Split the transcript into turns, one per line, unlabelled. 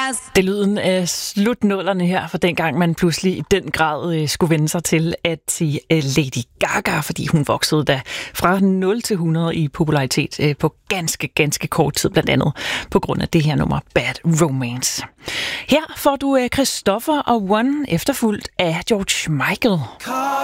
Det er lyden af slutnullerne her, for dengang man pludselig i den grad skulle vende sig til at sige Lady Gaga, fordi hun voksede da fra 0 til 100 i popularitet på ganske kort tid, blandt andet på grund af det her nummer Bad Romance. Her får du Christopher og One efterfulgt af George Michael.